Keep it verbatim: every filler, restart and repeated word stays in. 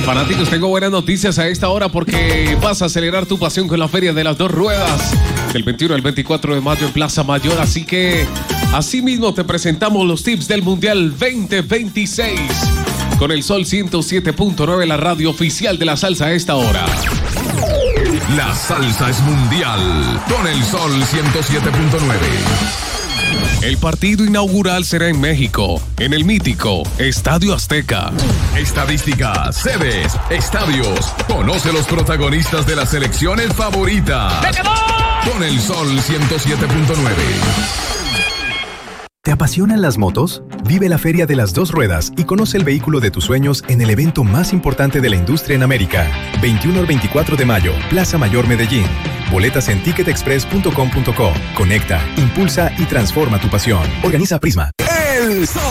Fanáticos, tengo buenas noticias a esta hora porque vas a acelerar tu pasión con la Feria de las Dos Ruedas del veintiuno al veinticuatro de mayo en Plaza Mayor. Así que, así mismo te presentamos los tips del Mundial veinte veintiséis con el Sol ciento siete punto nueve, la radio oficial de la salsa a esta hora. La salsa es mundial con el Sol ciento siete punto nueve. El partido inaugural será en México, en el mítico Estadio Azteca. Estadísticas, sedes, estadios. Conoce los protagonistas de las selecciones favoritas. Con el Sol ciento siete punto nueve. ¿Te apasionan las motos? Vive la Feria de las Dos Ruedas y conoce el vehículo de tus sueños en el evento más importante de la industria en América. veintiuno al veinticuatro de mayo, Plaza Mayor Medellín. Boletas en ticket express punto com punto co. Conecta, impulsa y transforma tu pasión. Organiza Prisma. El